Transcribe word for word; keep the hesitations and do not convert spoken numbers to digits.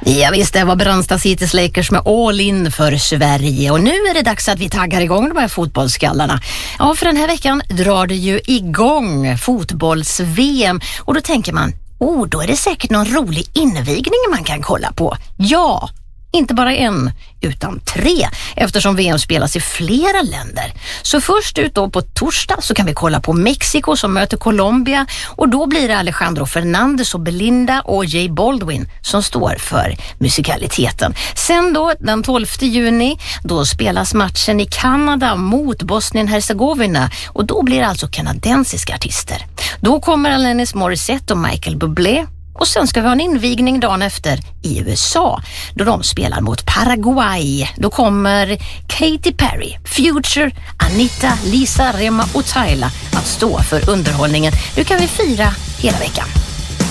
Ja visst, det var Brandsta City Lakers med all in för Sverige. Och nu är det dags att vi taggar igång de här fotbollsskallarna. Ja, för den här veckan drar det ju igång fotbolls-V M. Och då tänker man, oh, då är det säkert någon rolig invigning man kan kolla på. Ja, inte bara en, utan tre, eftersom V M spelas i flera länder. Så först ut då på torsdag så kan vi kolla på Mexiko som möter Colombia, och då blir det Alejandro Fernandez och Belinda och J Baldwin som står för musikaliteten. Sen då den tolfte juni, då spelas matchen i Kanada mot Bosnien-Herzegovina, och då blir det alltså kanadensiska artister. Då kommer Alanis Morissette och Michael Bublé. Och sen ska vi ha en invigning dagen efter i U S A då de spelar mot Paraguay. Då kommer Katy Perry, Future, Anita, Lisa, Rema och Tyla att stå för underhållningen. Nu kan vi fira hela veckan.